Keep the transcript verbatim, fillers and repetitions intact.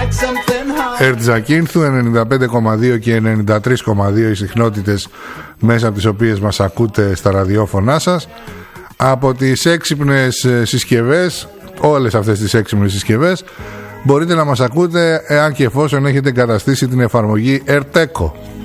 Ερτζακίνθου ενενήντα πέντε κόμμα δύο και ενενήντα τρία κόμμα δύο οι συχνότητες μέσα από τις οποίες μας ακούτε στα ραδιόφωνά σας. Από τις έξυπνες συσκευές, όλες αυτές τις έξυπνες συσκευές, μπορείτε να μας ακούτε εάν και εφόσον έχετε εγκαταστήσει την εφαρμογή AirTeco.